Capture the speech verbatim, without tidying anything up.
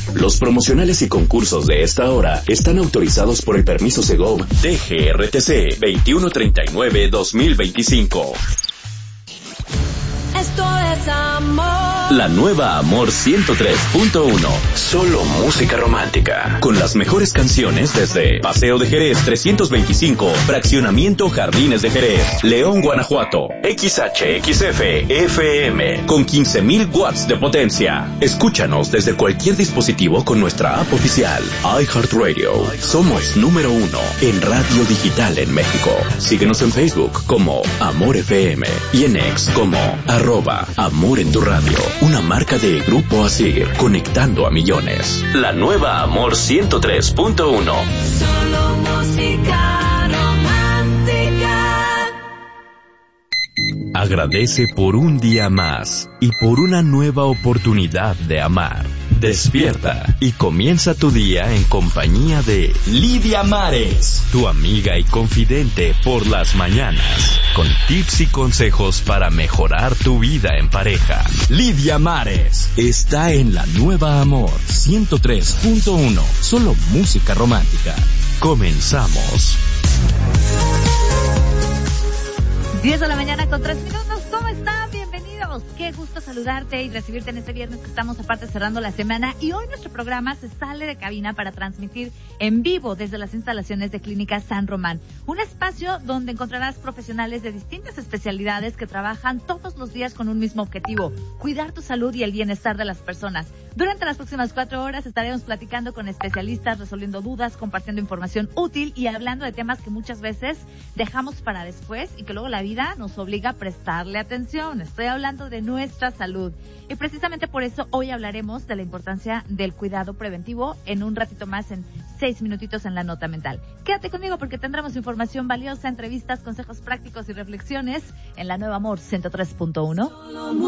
Los promocionales y concursos de esta hora están autorizados por el permiso Segov D G R T C veintiuno treinta y nueve guión dos mil veinticinco. Esto es amor. La nueva Amor ciento tres punto uno. Solo música romántica. Con las mejores canciones desde Paseo de Jerez trescientos veinticinco, Fraccionamiento Jardines de Jerez, León, Guanajuato. X H X F F M con quince mil watts de potencia. Escúchanos desde cualquier dispositivo con nuestra app oficial iHeartRadio. Somos número uno en radio digital en México. Síguenos en Facebook como Amor F M y en X como arroba Amor en tu radio. Una marca de Grupo Asir, conectando a millones. La nueva Amor ciento tres punto uno. Solo música romántica. Agradece por un día más y por una nueva oportunidad de amar. Despierta y comienza tu día en compañía de Lidia Mares, tu amiga y confidente por las mañanas, con tips y consejos para mejorar tu vida en pareja. Lidia Mares está en la nueva Amor ciento tres punto uno, solo música romántica. Comenzamos. diez de la mañana con tres minutos. ¿Cómo están? Bienvenidos. Qué gusto saludarte y recibirte en este viernes que estamos aparte cerrando la semana. Y hoy nuestro programa se sale de cabina para transmitir en vivo desde las instalaciones de Clínica San Román. Un espacio donde encontrarás profesionales de distintas especialidades que trabajan todos los días con un mismo objetivo: cuidar tu salud y el bienestar de las personas. Durante las próximas cuatro horas estaremos platicando con especialistas, resolviendo dudas, compartiendo información útil y hablando de temas que muchas veces dejamos para después y que luego la vida nos obliga a prestarle atención. Estoy hablando de nuestra salud. Y precisamente por eso hoy hablaremos de la importancia del cuidado preventivo en un ratito más, en seis minutitos en la nota mental. Quédate conmigo porque tendremos información valiosa, entrevistas, consejos prácticos y reflexiones en la nueva Amor ciento tres punto uno.